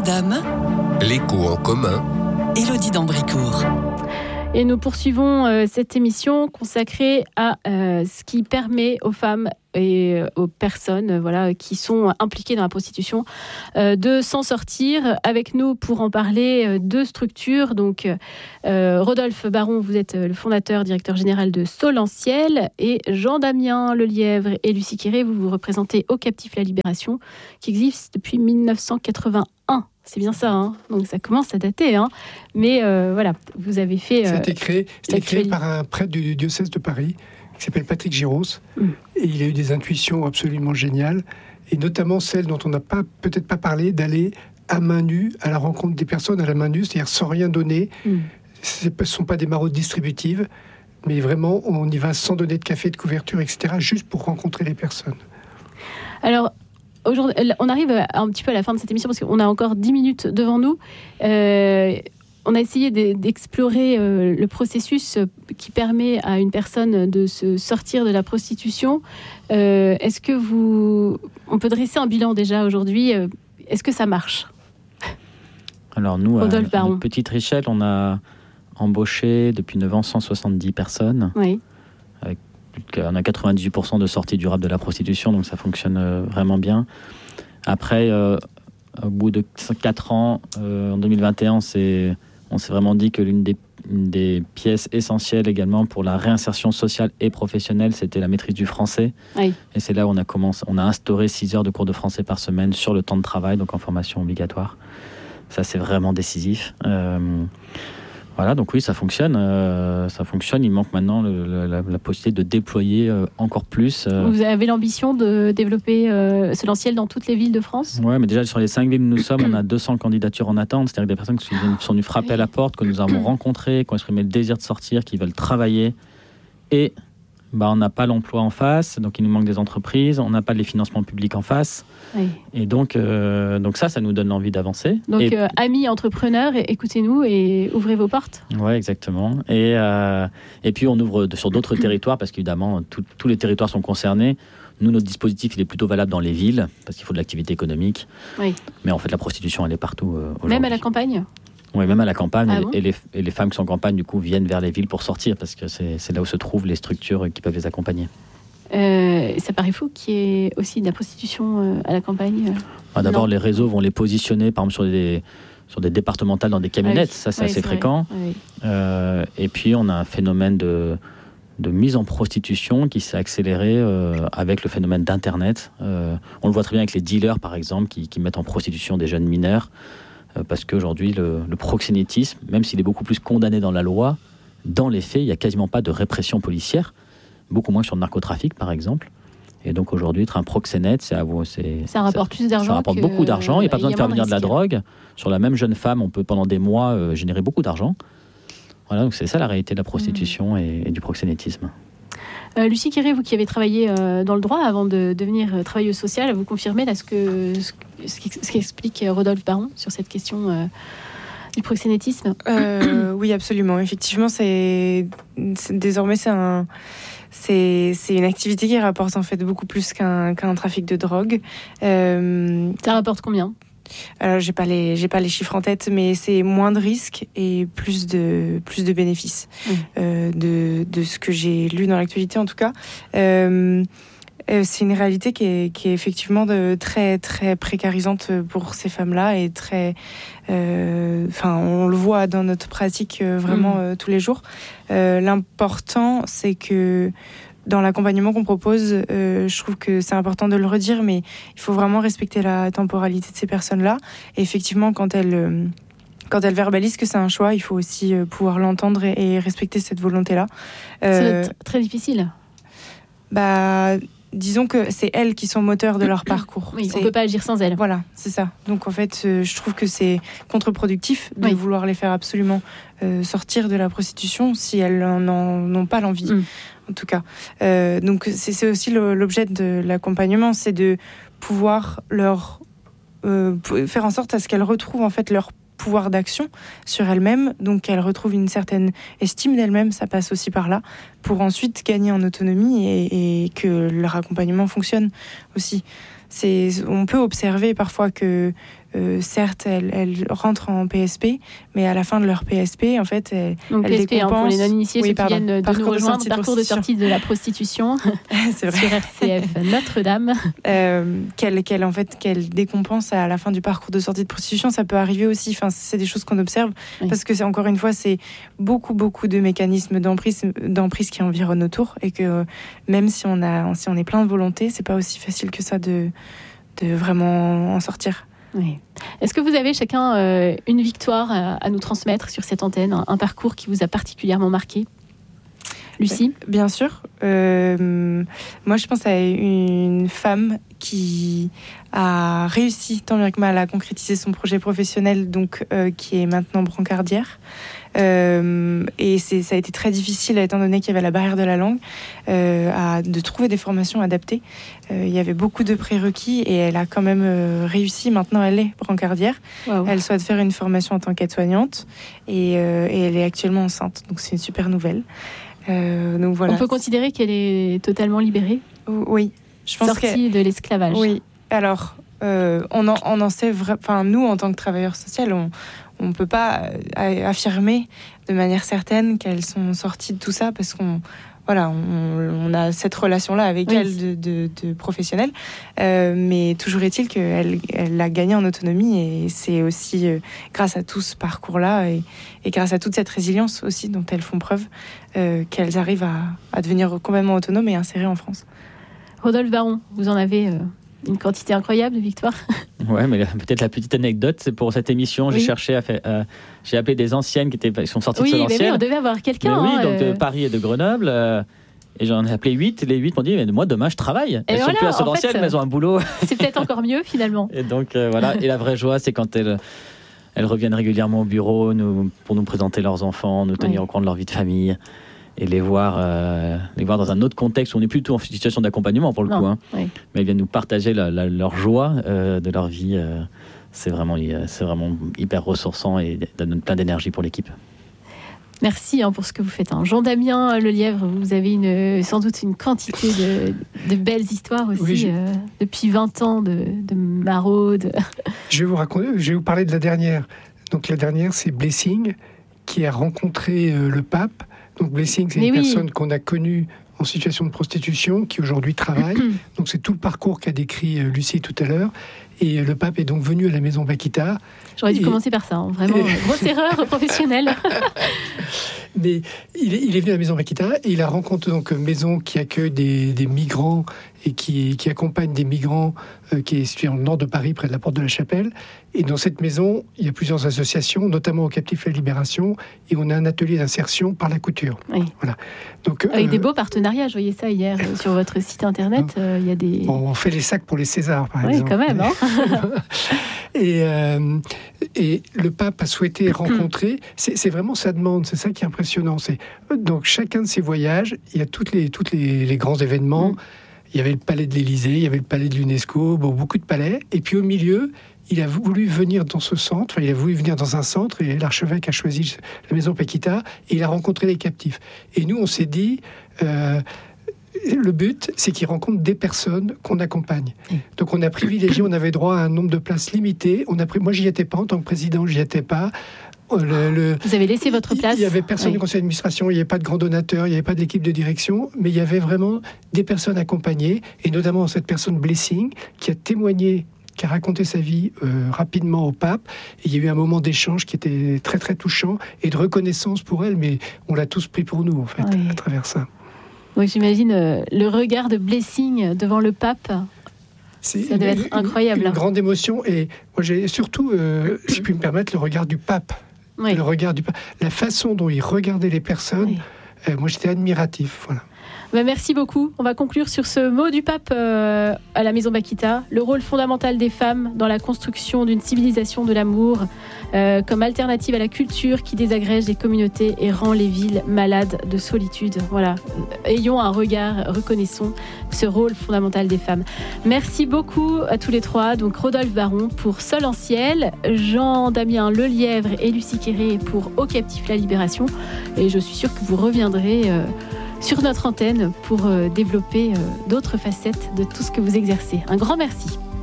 Notre-Dame. L'écho en commun. Élodie d'Ambricourt. Et nous poursuivons cette émission consacrée à ce qui permet aux femmes et aux personnes qui sont impliquées dans la prostitution de s'en sortir. Avec nous pour en parler, deux structures. Donc, Rodolphe Baron, vous êtes le fondateur, directeur général de Solentiel, et Jean-Damien Lelièvre et Lucie Quéré, vous représentez Au Captif la Libération, qui existe depuis 1981. C'est bien ça, hein. Donc ça commence à dater, hein. Mais vous avez fait... Ça a été créé par un prêtre du diocèse de Paris, qui s'appelle Patrick Giros, et il a eu des intuitions absolument géniales, et notamment celle dont on n'a peut-être pas parlé, d'aller à main nue à la rencontre des personnes à la main nue, c'est-à-dire sans rien donner. Ce ne sont pas des maraudes distributives, mais vraiment on y va sans donner de café, de couverture, etc., juste pour rencontrer les personnes. Alors, aujourd'hui, on arrive un petit peu à la fin de cette émission parce qu'on a encore 10 minutes devant nous. On a essayé d'explorer le processus qui permet à une personne de se sortir de la prostitution. Est-ce que on peut dresser un bilan déjà aujourd'hui? Est-ce que ça marche? Alors nous, à notre petite échelle, on a embauché depuis 9 ans 170 personnes. Oui. On a 98% de sortie durable de la prostitution, donc ça fonctionne vraiment bien. Après, au bout de 4 ans, en 2021, on s'est vraiment dit que l'une des pièces essentielles également pour la réinsertion sociale et professionnelle, c'était la maîtrise du français. Oui. Et c'est là où on a instauré 6 heures de cours de français par semaine sur le temps de travail, donc en formation obligatoire. Ça, c'est vraiment décisif. Voilà, donc oui, ça fonctionne. Il manque maintenant la possibilité de déployer encore plus. Vous avez l'ambition de développer Solentiel dans toutes les villes de France? Oui, mais déjà sur les 5 villes où nous sommes, on a 200 candidatures en attente. C'est-à-dire des personnes qui sont venues frapper à la porte, que nous avons rencontrées, qui ont exprimé le désir de sortir, qui veulent travailler. Et on n'a pas l'emploi en face, donc il nous manque des entreprises, on n'a pas les financements publics en face. Oui. Et donc ça nous donne l'envie d'avancer. Donc amis entrepreneurs, écoutez-nous et ouvrez vos portes. Oui, exactement. Et puis on ouvre sur d'autres territoires, parce qu'évidemment, tous les territoires sont concernés. Nous, notre dispositif, il est plutôt valable dans les villes, parce qu'il faut de l'activité économique. Oui. Mais en fait, la prostitution, elle est partout aujourd'hui. Même à la campagne ? Oui, même à la campagne. Ah bon ? et les femmes qui sont en campagne, du coup, viennent vers les villes pour sortir, parce que c'est là où se trouvent les structures qui peuvent les accompagner. Ça paraît fou qu'il y ait aussi de la prostitution à la campagne. D'abord, les réseaux vont les positionner, par exemple, sur des départementales dans des camionnettes. Oui. Ça, c'est assez fréquent. Oui. Et puis, on a un phénomène de mise en prostitution qui s'est accéléré avec le phénomène d'Internet. On le voit très bien avec les dealers, par exemple, qui mettent en prostitution des jeunes mineurs. Parce qu'aujourd'hui, le proxénétisme, même s'il est beaucoup plus condamné dans la loi, dans les faits, il n'y a quasiment pas de répression policière, beaucoup moins sur le narcotrafic, par exemple. Et donc aujourd'hui, être un proxénète, ça rapporte plus d'argent. Ça rapporte beaucoup d'argent. Il n'y a pas besoin de faire venir de la drogue. Sur la même jeune femme, on peut pendant des mois générer beaucoup d'argent. Voilà, donc c'est ça la réalité de la prostitution et du proxénétisme. Lucie Quéré, vous qui avez travaillé dans le droit avant de devenir travailleuse sociale, vous confirmez là ce qu'explique Rodolphe Baron sur cette question du proxénétisme? Oui, absolument. Effectivement, désormais c'est une activité qui rapporte en fait beaucoup plus qu'un trafic de drogue. Ça rapporte combien? Alors, j'ai pas les chiffres en tête, mais c'est moins de risques et plus de bénéfices de ce que j'ai lu dans l'actualité en tout cas. C'est une réalité qui est effectivement très très précarisante pour ces femmes-là et très, on le voit dans notre pratique vraiment tous les jours. L'important, c'est que dans l'accompagnement qu'on propose, je trouve que c'est important de le redire, mais il faut vraiment respecter la temporalité de ces personnes-là. Et effectivement, quand elles verbalisent que c'est un choix, il faut aussi pouvoir l'entendre et respecter cette volonté-là. C'est très difficile. Disons que c'est elles qui sont moteurs de leur parcours. Oui, on ne peut pas agir sans elles. Voilà, c'est ça. Donc en fait, je trouve que c'est contre-productif de vouloir les faire absolument sortir de la prostitution si elles n'en ont pas l'envie. En tout cas. Donc c'est aussi l'objet de l'accompagnement, c'est de pouvoir leur faire en sorte à ce qu'elles retrouvent en fait leur pouvoir d'action sur elles-mêmes, donc qu'elles retrouvent une certaine estime d'elles-mêmes, ça passe aussi par là, pour ensuite gagner en autonomie et que leur accompagnement fonctionne aussi. On peut observer parfois que certes, elles rentrent en PSP, mais à la fin de leur PSP, en fait, elles PSP, décompensent... pour les non-initiés, ceux qui viennent de nous rejoindre, parcours de sortie de la prostitution c'est vrai. sur RCF Notre-Dame. Qu'elles décompensent à la fin du parcours de sortie de prostitution, ça peut arriver aussi. Enfin, c'est des choses qu'on observe, parce que encore une fois, c'est beaucoup de mécanismes d'emprise qui environnent autour, et que même si on est plein de volonté, c'est pas aussi facile que ça de vraiment en sortir. Oui. Est-ce que vous avez chacun une victoire à nous transmettre sur cette antenne, un parcours qui vous a particulièrement marqué ? Lucie ? Bien sûr. Moi, je pense à une femme qui a réussi tant bien que mal à concrétiser son projet professionnel, donc qui est maintenant brancardière. Et ça a été très difficile, étant donné qu'il y avait la barrière de la langue, de trouver des formations adaptées. Il y avait beaucoup de prérequis et elle a quand même réussi. Maintenant, elle est brancardière. Wow. Elle souhaite faire une formation en tant qu'aide-soignante et elle est actuellement enceinte. Donc, c'est une super nouvelle. Donc, voilà. On peut considérer qu'elle est totalement libérée ? Oui. Je pense sortie de l'esclavage. Oui. Alors, on en sait vraiment... Enfin, nous, en tant que travailleurs sociaux, on ne peut pas affirmer de manière certaine qu'elles sont sorties de tout ça, parce qu'on a cette relation-là avec elles de professionnelles. Mais toujours est-il qu'elle a gagné en autonomie, et c'est aussi grâce à tout ce parcours-là et grâce à toute cette résilience aussi dont elles font preuve qu'elles arrivent à devenir complètement autonomes et insérées en France. Rodolphe Baron, vous en avez une quantité incroyable de victoires. Ouais, mais peut-être la petite anecdote, c'est pour cette émission, j'ai cherché j'ai appelé des anciennes qui sont sorties de Solanciel. Oui, on devait avoir quelqu'un. Oui, donc de Paris et de Grenoble. Et j'en ai appelé 8. Les 8 m'ont dit, mais moi, demain, je travaille. Elles sont plus à Solanciel, mais elles ont un boulot. C'est peut-être encore mieux, finalement. Et donc, voilà. Et la vraie joie, c'est quand elles reviennent régulièrement au bureau pour nous présenter leurs enfants, nous tenir au courant de leur vie de famille. Et les voir dans un autre contexte où on est plutôt en situation d'accompagnement pour le coup. Hein. Oui. Mais ils viennent nous partager leur joie de leur vie. C'est vraiment hyper ressourçant et donne plein d'énergie pour l'équipe. Merci pour ce que vous faites. Jean-Damien Lelièvre, vous avez sans doute une quantité de belles histoires aussi, depuis 20 ans de maraude. Je vais vous parler de la dernière. Donc la dernière, c'est Blessing, qui a rencontré le pape. Donc Blessing, c'est une personne qu'on a connue en situation de prostitution, qui aujourd'hui travaille. Donc c'est tout le parcours qu'a décrit Lucie tout à l'heure. Et le pape est donc venu à la maison Vaquita. J'aurais dû commencer par ça, vraiment grosse erreur professionnelle. Mais il est venu à la maison Vaquita et il a rencontré donc Maison qui accueille des migrants et qui accompagne des migrants, qui est située dans le nord de Paris, près de la Porte de la Chapelle. Et dans cette maison, il y a plusieurs associations, notamment au Captif La Libération, et on a un atelier d'insertion par la couture. Oui. Voilà. Donc, avec des beaux partenariats, je voyais ça hier sur votre site internet. Il y a des... On fait les sacs pour les Césars, par exemple. Oui, quand même. Et le pape a souhaité rencontrer, c'est vraiment sa demande, c'est ça qui est impressionnant. Donc chacun de ces voyages, il y a tous les grands événements. Il y avait le palais de l'Élysée, il y avait le palais de l'UNESCO, beaucoup de palais. Et puis au milieu, il a voulu venir dans ce centre, il a voulu venir dans un centre, et l'archevêque a choisi la maison Vaquita, et il a rencontré les captifs. Et nous, on s'est dit... le but, c'est qu'il rencontre des personnes qu'on accompagne. Donc on a privilégié, on avait droit à un nombre de places limité. Moi, j'y étais pas en tant que président, j'y étais pas. Vous avez laissé votre place. Il y avait personne du conseil d'administration, il n'y avait pas de grand donateur, il n'y avait pas de l'équipe de direction, mais il y avait vraiment des personnes accompagnées, et notamment cette personne Blessing qui a témoigné, qui a raconté sa vie rapidement au pape. Et il y a eu un moment d'échange qui était très très touchant et de reconnaissance pour elle, mais on l'a tous pris pour nous en fait à travers ça. Oui, j'imagine le regard de Blessing devant le pape. Ça devait être incroyable. Une grande émotion. Et moi, j'ai surtout, si je puis me permettre, le regard du pape. Le regard du pape. La façon dont il regardait les personnes, moi, j'étais admiratif. Voilà. Merci beaucoup. On va conclure sur ce mot du pape à la maison Vaquita. Le rôle fondamental des femmes dans la construction d'une civilisation de l'amour, comme alternative à la culture qui désagrège les communautés et rend les villes malades de solitude. Voilà. Ayons un regard, reconnaissons ce rôle fondamental des femmes. Merci beaucoup à tous les trois. Donc Rodolphe Baron pour Solanciel, Jean-Damien Lelièvre et Lucie Quéré pour Au Captif La Libération. Et je suis sûre que vous reviendrez sur notre antenne pour développer d'autres facettes de tout ce que vous exercez. Un grand merci.